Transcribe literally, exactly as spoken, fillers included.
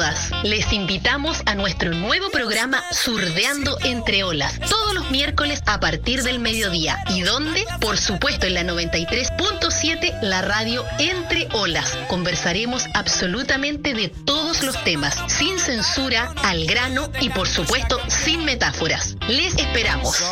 todas. Les invitamos a nuestro nuevo programa Surdeando entre Olas, todos los miércoles a partir del mediodía. ¿Y dónde? Por supuesto en la noventa y tres punto siete, la radio Entre Olas. Conversaremos absolutamente de todos los temas, sin censura, al grano y por supuesto sin metáforas. Les esperamos.